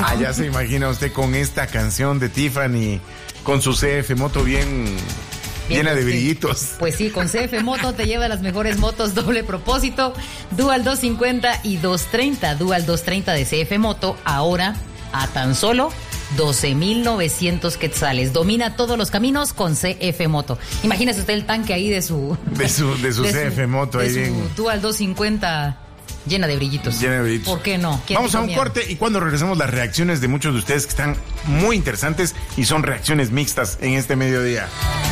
Ah, ya se imagina usted con esta canción de Tiffany, con su CF Moto bien llena de brillitos. Pues sí, con CF Moto te lleva las mejores motos doble propósito, Dual 250 y 230. Dual 230 de CF Moto, ahora a tan solo 12,900 quetzales. Domina todos los caminos con CF Moto. Imagínese usted el tanque ahí de su CF Moto. De ahí su bien. Dual 250 llena de brillitos. Llena de brillitos. ¿Por qué no? Vamos a un corte y cuando regresemos las reacciones de muchos de ustedes que están muy interesantes y son reacciones mixtas en este mediodía.